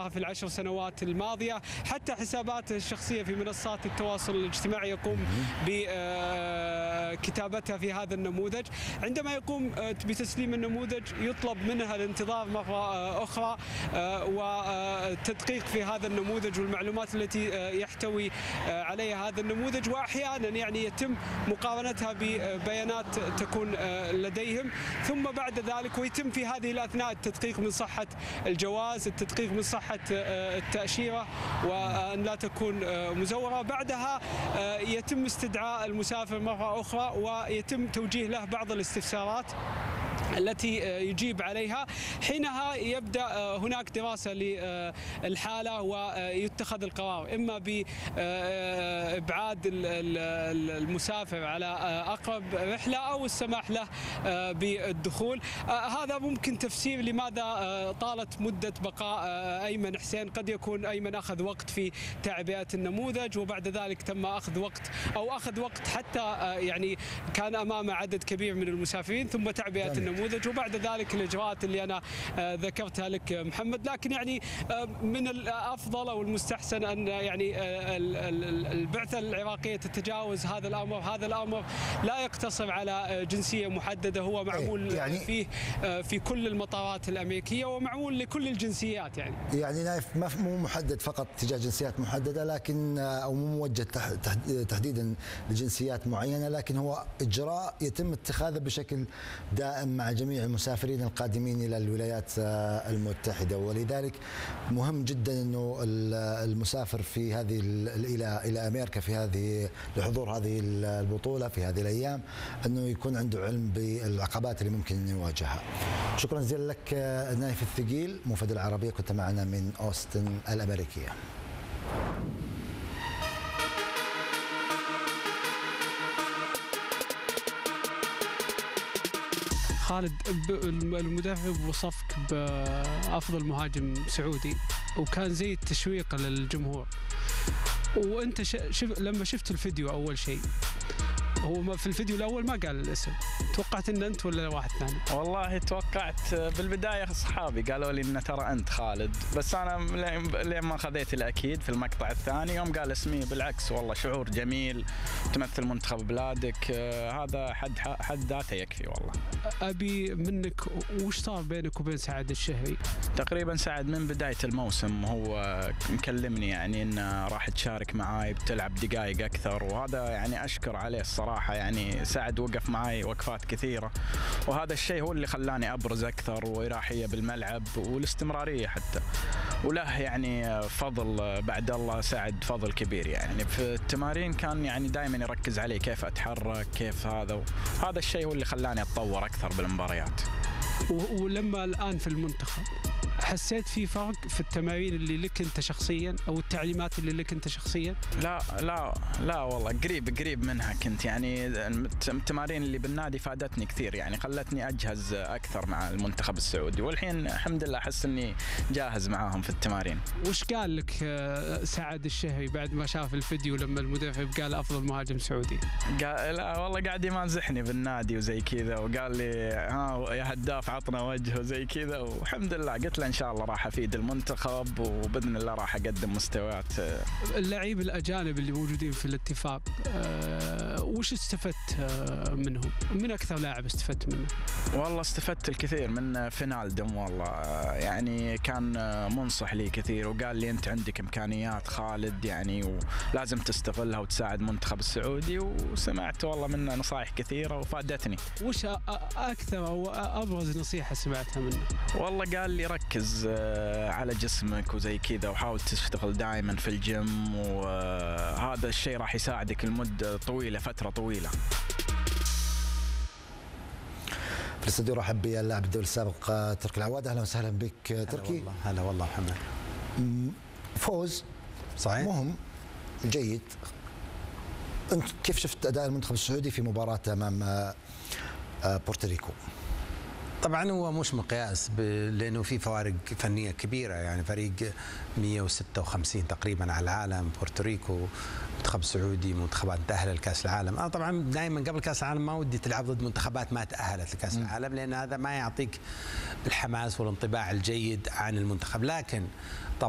في العشر سنوات الماضية. حتى حساباته الشخصية في منصات التواصل الاجتماعي يقوم بكتابتها في هذا النموذج. عندما يقوم بتسليم النموذج يطلب منها الانتظار مرة أخرى وتدقيق في هذا النموذج والمعلومات التي يحتوي عليها هذا النموذج، وأحيانا يعني يتم مقارنتها ببيانات تكون لديهم، ثم بعد ذلك ويتم في هذه الأثناء التدقيق من صحة الجواز، التدقيق من صحة التأشيرة وأن لا تكون مزورة. بعدها يتم استدعاء المسافر مرة أخرى ويتم توجيه له بعض الاستفسارات التي يجيب عليها. حينها يبدأ هناك دراسة للحالة ويتخذ القرار إما بإبعاد المسافر على أقرب رحلة أو السماح له بالدخول. هذا ممكن تفسير لماذا طالت مدة بقاء أيمن حسين. قد يكون أيمن أخذ وقت في تعبئة النموذج وبعد ذلك تم أخذ وقت حتى يعني كان أمامه عدد كبير من المسافرين ثم تعبئة النموذج وبعد ذلك الإجراءات اللي أنا ذكرتها لك محمد. لكن يعني من الأفضل أو المستحسن أن يعني البعثة العراقية تتجاوز هذا الأمر. هذا الأمر لا يقتصر على جنسية محددة، هو معمول يعني فيه في كل المطارات الأمريكية ومعمول لكل الجنسيات. يعني نايف مو محدد فقط تجاه جنسيات محددة، لكن أو مو موجه تحديدا لجنسيات معينة، لكن هو إجراء يتم اتخاذه بشكل دائم مع جميع المسافرين القادمين إلى الولايات المتحدة. ولذلك مهم جدا أنه المسافر في هذه إلى أمريكا في هذه لحضور هذه البطولة في هذه الأيام أنه يكون عنده علم بالعقبات اللي ممكن يواجهها. شكرا جزيلا لك نايف الثقيل، موفد العربية، كنت معنا من أوستن الأمريكية. خالد، المدرب وصفك بأفضل مهاجم سعودي وكان زي التشويق للجمهور، وانت لما شفت الفيديو اول شيء، هو في الفيديو الاول ما قال الاسم، توقعت ان انت ولا واحد ثاني؟ والله توقعت بالبدايه اصحابي قالوا لي ان ترى انت خالد، بس انا لين ما خذيت الاكيد في المقطع الثاني يوم قال اسمي بالعكس والله شعور جميل، تمثل منتخب بلادك، هذا حد ذاته يكفي والله. ابي منك وش صار بينك وبين سعد الشهري؟ تقريبا سعد من بدايه الموسم هو مكلمني يعني انه راح تشارك معاي بتلعب دقائق اكثر، وهذا يعني اشكر عليه الصراحه. يعني سعد وقف معاي وقفات كثيره، وهذا الشيء هو اللي خلاني ابرز اكثر وإراحية بالملعب والاستمراريه حتى، وله يعني فضل بعد الله سعد فضل كبير. يعني في التمارين كان يعني دائما يركز علي كيف اتحرك كيف هذا الشيء هو اللي خلاني اتطور اكثر بالمباريات. ولما الان في المنتخب حسيت في فرق في التمارين اللي لك انت شخصيا او التعليمات اللي لك انت شخصيا؟ لا والله قريب منها كنت. يعني التمارين اللي بالنادي فادتني كثير، يعني خلتني اجهز اكثر مع المنتخب السعودي، والحين الحمد لله احس اني جاهز معاهم في التمارين. وش قال لك سعد الشهري بعد ما شاف الفيديو لما المدرب قال افضل مهاجم سعودي؟ لا والله قاعد يمازحني بالنادي وزي كذا، وقال لي ها يا هداف عطنا وجه وزي كذا، والحمد لله قلت له ان شاء الله راح افيد المنتخب وباذن الله راح اقدم مستويات. اللاعبين الاجانب اللي موجودين في الاتفاق وش استفدت منهم؟ من اكثر لاعب استفدت منه؟ والله استفدت الكثير من فينالدوم، والله يعني كان منصح لي كثير وقال لي انت عندك امكانيات خالد يعني ولازم تستغلها وتساعد المنتخب السعودي، وسمعت والله منه نصائح كثيره وفادتني. وش اكثر او ابرز نصيحه سمعتها منه؟ والله قال لي ركز على جسمك وزي كذا، وحاول تشتغل دائما في الجيم، وهذا الشيء راح يساعدك لمدة طويلة، فترة طويلة. في الاستوديو رحب باللاعب الدولي السابق تركي العواد. اهلا وسهلا بك تركي. هلا والله محمد. فوز صحيح مهم جيد. انت كيف شفت اداء المنتخب السعودي في مباراة امام بورتوريكو؟ طبعا هو مش مقياس لانه في فوارق فنيه كبيره، يعني فريق 156 تقريبا على العالم، بورتوريكو منتخب سعودي، منتخبات تأهل لكاس العالم. انا طبعا دائما قبل كاس العالم ما ودي تلعب ضد منتخبات ما تأهلت لكاس العالم، لان هذا ما يعطيك الحماس والانطباع الجيد عن المنتخب. لكن